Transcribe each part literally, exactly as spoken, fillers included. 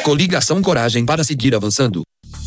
Coligação Coragem para seguir avançando.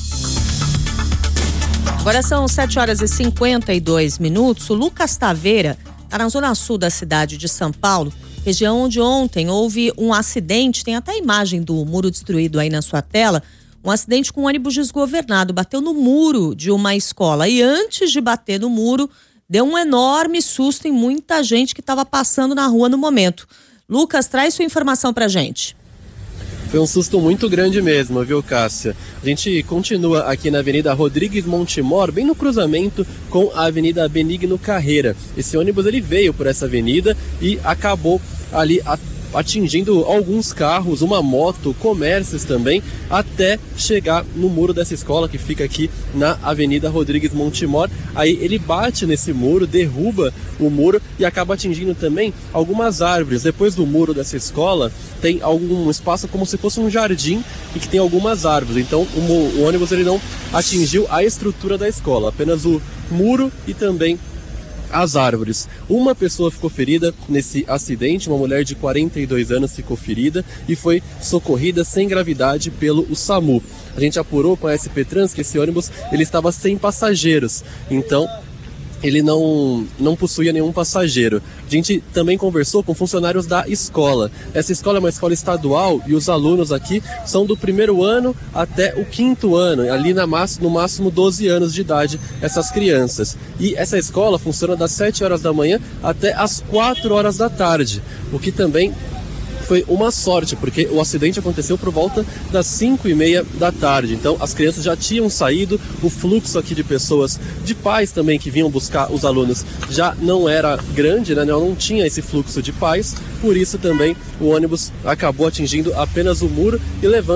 Agora são sete horas e cinquenta e dois minutos. O Lucas Taveira está na zona sul da cidade de São Paulo, região onde ontem houve um acidente. Tem até a imagem do muro destruído aí na sua tela. Um acidente com um ônibus desgovernado. Bateu no muro de uma escola e antes de bater no muro, deu um enorme susto em muita gente que estava passando na rua no momento. Lucas, traz sua informação pra gente. Foi um susto muito grande mesmo, viu, Cássia? A gente continua aqui na Avenida Rodrigues Montemor, bem no cruzamento com a Avenida Benigno Carreira. Esse ônibus ele veio por essa avenida e acabou ali atingindo alguns carros, uma moto, comércios também, até chegar no muro dessa escola que fica aqui na Avenida Rodrigues Montemor. Aí ele bate nesse muro, derruba o muro e acaba atingindo também algumas árvores. Depois do muro dessa escola tem algum espaço como se fosse um jardim e que tem algumas árvores. Então o, o ônibus ele não atingiu a estrutura da escola, apenas o muro e também as árvores. Uma pessoa ficou ferida nesse acidente, uma mulher de quarenta e dois anos ficou ferida e foi socorrida sem gravidade pelo SAMU. A gente apurou com a S P Trans que esse ônibus ele estava sem passageiros, então ele não, não possuía nenhum passageiro. A gente também conversou com funcionários da escola. Essa escola é uma escola estadual e os alunos aqui são do primeiro ano até o quinto ano, ali na, no máximo doze anos de idade, essas crianças. E essa escola funciona das sete horas da manhã até as quatro horas da tarde, o que também foi uma sorte, porque o acidente aconteceu por volta das cinco e meia da tarde. Então as crianças já tinham saído, o fluxo aqui de pessoas, de pais também que vinham buscar os alunos já não era grande, né? Não tinha esse fluxo de pais, por isso também o ônibus acabou atingindo apenas o muro e levando